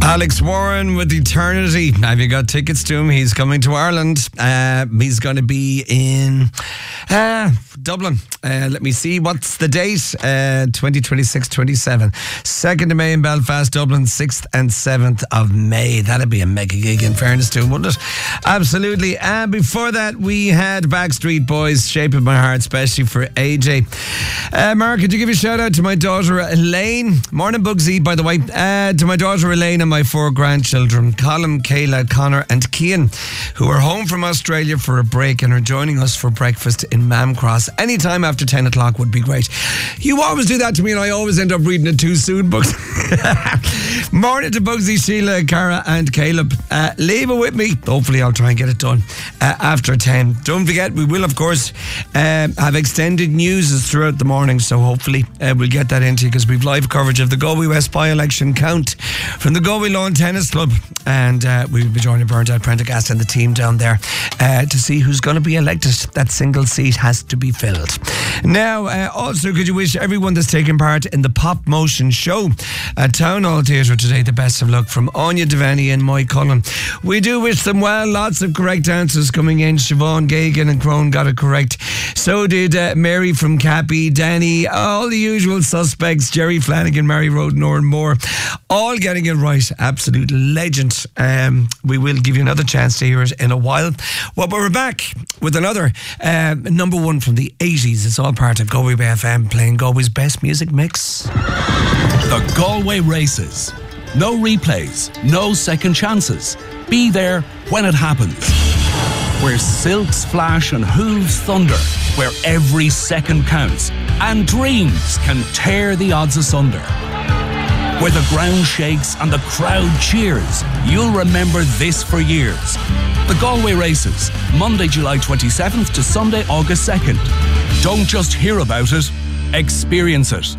Alex Warren with Eternity. Have you got tickets to him? He's coming to Ireland. He's going to be in Dublin. Let me see. What's the date? 2026-27. 2nd of May in Belfast, Dublin, 6th and 7th of May. That'd be a mega gig in fairness to him, wouldn't it? Absolutely. And before that, we had Backstreet Boys, Shape of My Heart, especially for AJ. Mark, could you give a shout out to my daughter Elaine? Morning, Bugsy, by the way. To my daughter Elaine and my 4 grandchildren, Colin, Kayla, Connor and Cian, who are home from Australia for a break and are joining us for breakfast in Mamcross. Anytime after 10 o'clock would be great. You always do that to me and I always end up reading it too soon, Bugs. Morning to Bugsy, Sheila, Cara and Caleb. Leave it with me. Hopefully I'll try and get it done after 10. Don't forget, we will of course have extended news throughout the morning, so hopefully we'll get that into you because we've live coverage of the Galway West by-election count from the Galway Lawn Tennis Club, and we'll be joining Bernard Prendergast and the team down there to see who's going to be elected. That single seat has to be filled. Now, also, could you wish everyone that's taking part in the Pop Motion show at Town Hall Theatre today the best of luck from Anya Devaney and Mike Cullen. We do wish them well. Lots of correct answers coming in. Siobhan Gagan and Crone got it correct. So did Mary from Cappy, Danny, all the usual suspects, Jerry Flanagan, Mary Rodenor and more, all getting it right. Absolute legend. We will give you another chance to hear it in a while. Well, but we're back with another number one from the 80s. It's all part of Galway Bay FM, playing Galway's best music mix. The Galway Races. No replays, no second chances. Be there when it happens. Where silks flash and hooves thunder, where every second counts and dreams can tear the odds asunder. Where the ground shakes and the crowd cheers, you'll remember this for years. The Galway Races, Monday, July 27th to Sunday, August 2nd. Don't just hear about it, experience it.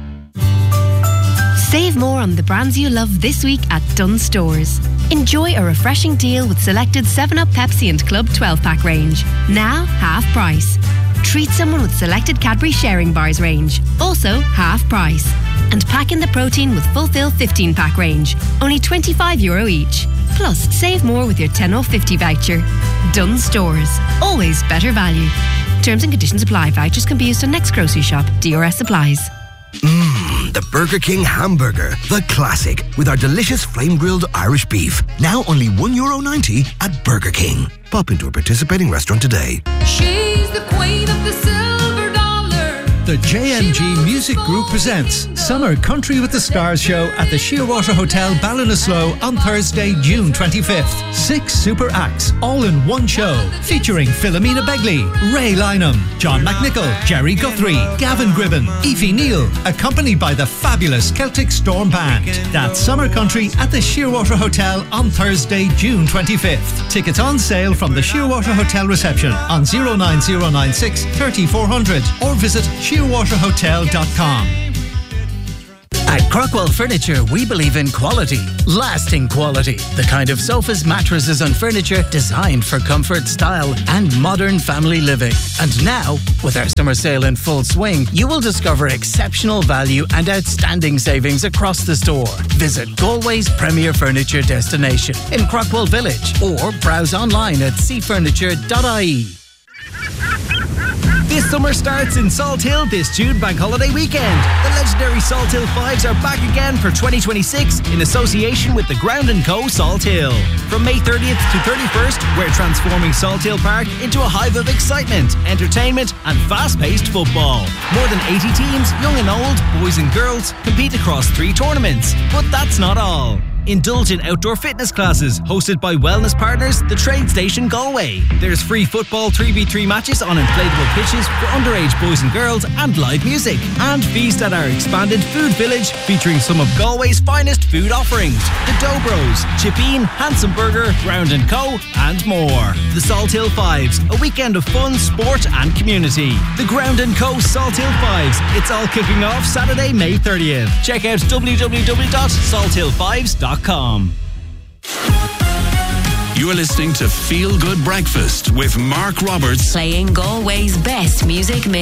Save more on the brands you love this week at Dunnes Stores. Enjoy a refreshing deal with selected 7up, Pepsi and Club 12-pack range. Now, half price. Treat someone with selected Cadbury Sharing Bars range. Also, half price. And pack in the protein with Fulfill 15-pack range. Only €25 each. Plus, save more with your 10 off 50 voucher. Dunnes Stores. Always better value. Terms and conditions apply. Vouchers can be used on next grocery shop. DRS supplies. The Burger King hamburger, the classic, with our delicious flame-grilled Irish beef. Now only €1.90 at Burger King. Pop into a participating restaurant today. She's the queen of the silver dollar. The JMG Music Group presents Summer Country with the Stars show at the Shearwater Hotel, Ballinasloe on Thursday, June 25th. 6 super acts, all in one show, featuring Philomena Begley, Ray Lynham, John McNichol, Jerry Guthrie, Gavin Gribben, Aoife Neal, accompanied by the fabulous Celtic Storm Band. That's Summer Country at the Shearwater Hotel on Thursday, June 25th. Tickets on sale from the Shearwater Hotel reception on 09096 30400 or visit shearwaterhotel.com. At Crockwell Furniture, we believe in quality, lasting quality. The kind of sofas, mattresses and furniture designed for comfort, style and modern family living. And now, with our summer sale in full swing, you will discover exceptional value and outstanding savings across the store. Visit Galway's premier furniture destination in Crockwell Village or browse online at cfurniture.ie. This summer starts in Salt Hill this June Bank Holiday weekend. The legendary Salt Hill Fives are back again for 2026 in association with the Ground & Co. Salt Hill. From May 30th to 31st, we're transforming Salt Hill Park into a hive of excitement, entertainment and fast-paced football. More than 80 teams, young and old, boys and girls, compete across 3 tournaments. But that's not all. Indulge in outdoor fitness classes hosted by wellness partners the Trade Station Galway. There's free football 3v3 matches on inflatable pitches for underage boys and girls and live music. And feast at our expanded food village featuring some of Galway's finest food offerings. The Dobros, Chipeen, Handsome Burger, Ground & Co. and more. The Salt Hill Fives, a weekend of fun, sport and community. The Ground & Co. Salt Hill Fives. It's all kicking off Saturday, May 30th. Check out www.salthillfives.com. You're listening to Feel Good Breakfast with Mark Roberts. Playing Galway's best music mix.